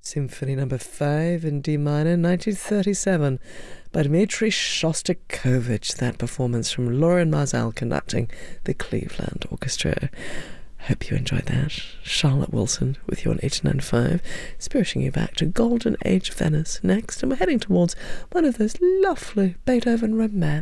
Symphony Number 5 in D minor, 1937, by Dmitri Shostakovich. That performance from Lauren Marzal conducting the Cleveland Orchestra. Hope you enjoyed that. Charlotte Wilson with you on 89.5, spiriting you back to Golden Age Venice next, and we're heading towards one of those lovely Beethoven romances.